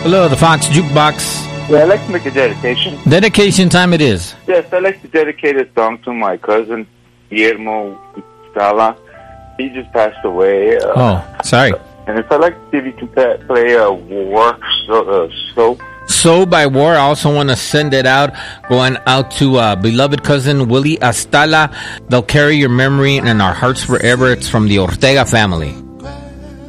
Hello, the Fox Jukebox. Yeah, I'd like to make a dedication. Dedication time it is. Yes, I'd like to dedicate a song to my cousin, Guillermo Scala. He just passed away. Sorry. And if I'd like to see if you can play War, So by War, I also want to send it out, going out to beloved cousin Willie Astala. They'll carry your memory in our hearts forever. It's from the Ortega family.